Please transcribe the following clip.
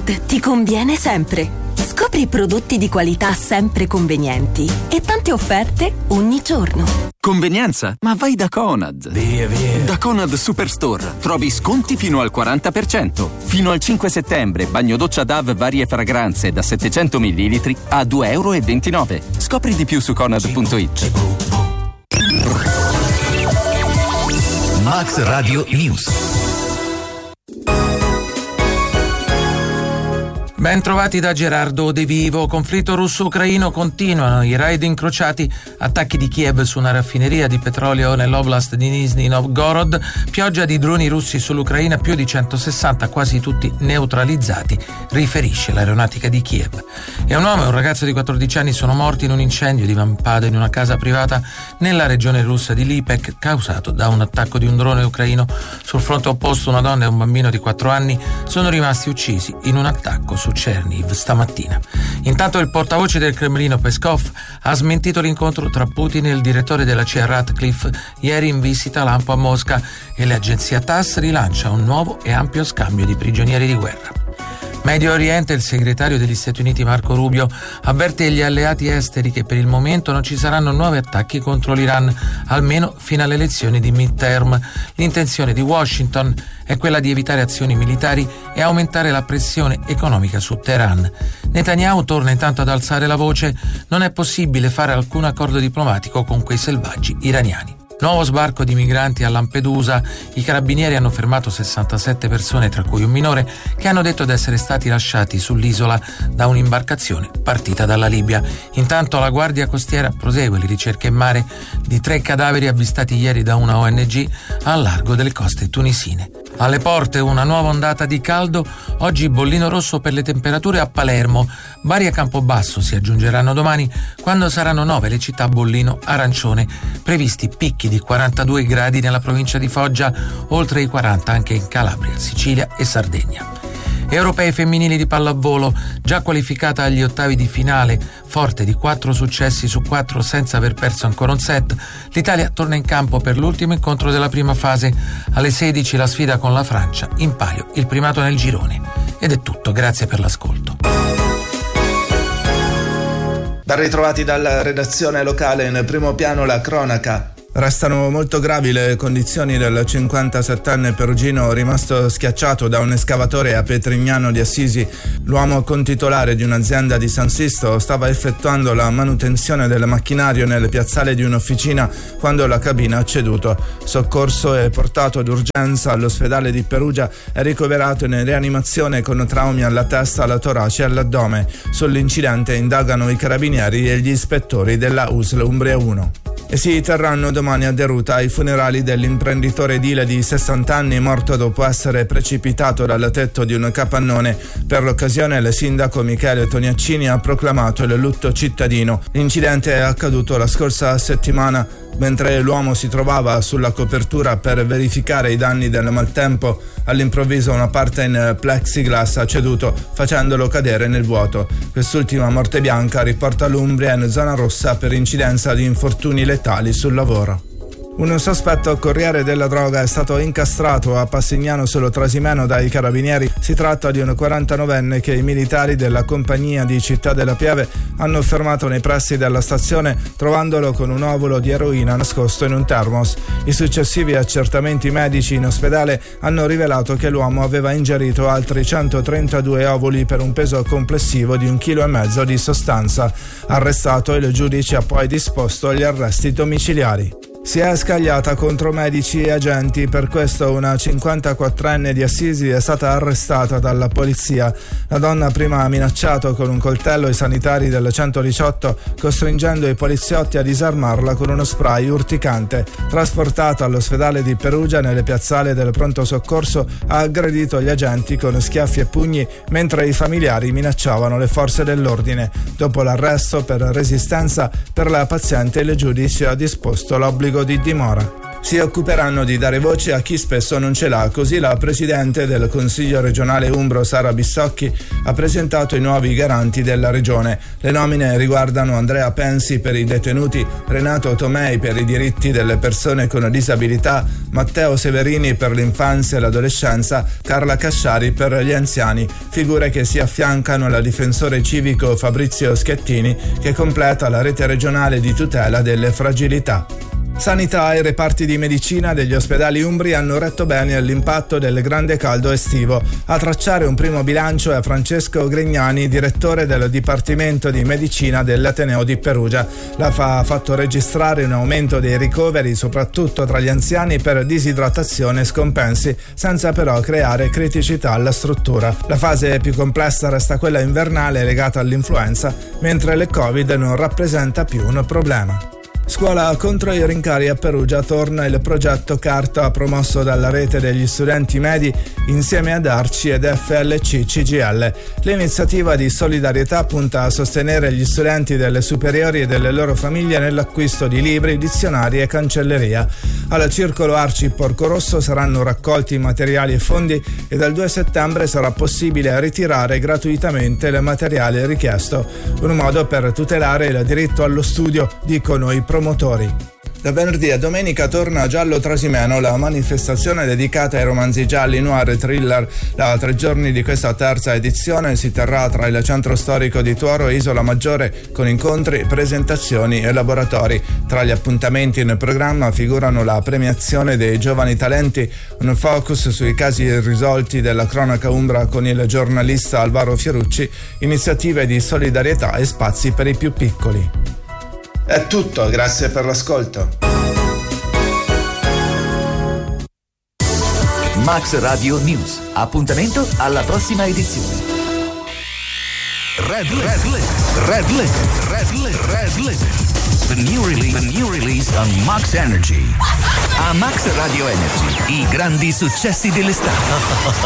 Conad ti conviene sempre. Scopri prodotti di qualità sempre convenienti e tante offerte ogni giorno. Convenienza? Ma vai da Conad. Via. Da Conad Superstore trovi sconti fino al 40%. Fino al 5 settembre bagno doccia DAV varie fragranze da 700 ml a €2,29. Scopri di più su conad.it. Max Radio News. Ben trovati da Gerardo De Vivo. Conflitto russo-ucraino, continuano i raid incrociati, attacchi di Kiev su una raffineria di petrolio nell'oblast di Nizhny Novgorod, pioggia di droni russi sull'Ucraina, più di 160, quasi tutti neutralizzati, riferisce l'aeronautica di Kiev. E un uomo e un ragazzo di 14 anni sono morti in un incendio divampato in una casa privata nella regione russa di Lipetsk, causato da un attacco di un drone ucraino. Sul fronte opposto una donna e un bambino di 4 anni sono rimasti uccisi in un attacco su Chernihiv stamattina. Intanto il portavoce del Cremlino Peskov ha smentito l'incontro tra Putin e il direttore della CIA Ratcliffe ieri in visita lampo a Mosca, e l'agenzia TASS rilancia un nuovo e ampio scambio di prigionieri di guerra. Medio Oriente, il segretario degli Stati Uniti Marco Rubio avverte gli alleati esteri che per il momento non ci saranno nuovi attacchi contro l'Iran, almeno fino alle elezioni di midterm. L'intenzione di Washington è quella di evitare azioni militari e aumentare la pressione economica su Teheran. Netanyahu torna intanto ad alzare la voce: non è possibile fare alcun accordo diplomatico con quei selvaggi iraniani. Nuovo sbarco di migranti a Lampedusa. I carabinieri hanno fermato 67 persone, tra cui un minore, che hanno detto di essere stati lasciati sull'isola da un'imbarcazione partita dalla Libia. Intanto la Guardia Costiera prosegue le ricerche in mare di 3 cadaveri avvistati ieri da una ONG al largo delle coste tunisine. Alle porte una nuova ondata di caldo, oggi bollino rosso per le temperature a Palermo. Bari e Campobasso si aggiungeranno domani, quando saranno 9 le città bollino arancione. Previsti picchi di 42 gradi nella provincia di Foggia, oltre i 40 anche in Calabria, Sicilia e Sardegna. Europei femminili di pallavolo, già qualificata agli ottavi di finale, forte di 4 successi su 4 senza aver perso ancora un set, l'Italia torna in campo per l'ultimo incontro della prima fase. Alle 16 la sfida con la Francia, in palio il primato nel girone. Ed è tutto, grazie per l'ascolto. Ben ritrovati dalla redazione locale, in primo piano la cronaca. Restano molto gravi le condizioni del 57enne perugino rimasto schiacciato da un escavatore a Petrignano di Assisi. L'uomo contitolare di un'azienda di San Sisto stava effettuando la manutenzione del macchinario nel piazzale di un'officina quando la cabina ha ceduto. Soccorso e portato d'urgenza all'ospedale di Perugia, è ricoverato in rianimazione con traumi alla testa, alla torace e all'addome. Sull'incidente indagano i carabinieri e gli ispettori della USL Umbria 1. E si terranno domani a Deruta i funerali dell'imprenditore edile di 60 anni morto dopo essere precipitato dal tetto di un capannone. Per l'occasione il sindaco Michele Toniaccini ha proclamato il lutto cittadino. L'incidente è accaduto la scorsa settimana mentre l'uomo si trovava sulla copertura per verificare i danni del maltempo. All'improvviso una parte in plexiglass ha ceduto, facendolo cadere nel vuoto. Quest'ultima morte bianca riporta l'Umbria in zona rossa per incidenza di infortuni letali sul lavoro. Un sospetto corriere della droga è stato incastrato a Passignano sullo Trasimeno dai carabinieri. Si tratta di un 49enne che i militari della compagnia di Città della Pieve hanno fermato nei pressi della stazione, trovandolo con un ovulo di eroina nascosto in un termos. I successivi accertamenti medici in ospedale hanno rivelato che l'uomo aveva ingerito altri 132 ovuli per un peso complessivo di 1,5 kg di sostanza. Arrestato, il giudice ha poi disposto gli arresti domiciliari. Si è scagliata contro medici e agenti, per questo una 54enne di Assisi è stata arrestata dalla polizia. La donna prima ha minacciato con un coltello i sanitari del 118, costringendo i poliziotti a disarmarla con uno spray urticante. Trasportata all'ospedale di Perugia, nelle piazzale del pronto soccorso, ha aggredito gli agenti con schiaffi e pugni mentre i familiari minacciavano le forze dell'ordine. Dopo l'arresto per resistenza, per la paziente il giudice ha disposto l'obbligo di dimora. si occuperanno di dare voce a chi spesso non ce l'ha. Così la presidente del Consiglio regionale umbro Sara Bissocchi ha presentato i nuovi garanti della regione. Le nomine riguardano Andrea Pensi per i detenuti, Renato Tomei per i diritti delle persone con disabilità, Matteo Severini per l'infanzia e l'adolescenza, Carla Casciari per gli anziani, figure che si affiancano alla difensore civico Fabrizio Schettini, che completa la rete regionale di tutela delle fragilità. Sanità e reparti di medicina degli ospedali umbri hanno retto bene all'impatto del grande caldo estivo. A tracciare un primo bilancio è Francesco Grignani, direttore del Dipartimento di Medicina dell'Ateneo di Perugia. L'AFA ha fatto registrare un aumento dei ricoveri, soprattutto tra gli anziani, per disidratazione e scompensi, senza però creare criticità alla struttura. La fase più complessa resta quella invernale legata all'influenza, mentre il Covid non rappresenta più un problema. Scuola contro i rincari a Perugia torna il progetto Carta promosso dalla rete degli studenti medi insieme ad Arci ed FLC CGL. L'iniziativa di solidarietà punta a sostenere gli studenti delle superiori e delle loro famiglie nell'acquisto di libri, dizionari e cancelleria. Al circolo Arci Porcorosso saranno raccolti materiali e fondi e dal 2 settembre sarà possibile ritirare gratuitamente il materiale richiesto. Un modo per tutelare il diritto allo studio, dicono i promotori. Da venerdì a domenica torna a Giallo Trasimeno la manifestazione dedicata ai romanzi gialli, noir e thriller. Da 3 giorni di questa terza edizione si terrà tra il centro storico di Tuoro e Isola Maggiore con incontri, presentazioni e laboratori. Tra gli appuntamenti in programma figurano la premiazione dei giovani talenti, un focus sui casi irrisolti della cronaca umbra con il giornalista Alvaro Fiorucci, iniziative di solidarietà e spazi per i più piccoli. È tutto, grazie per l'ascolto. Max Radio News. Appuntamento alla prossima edizione. Red Limit. The new release on Max Energy. A Max Radio Energy, i grandi successi dell'estate.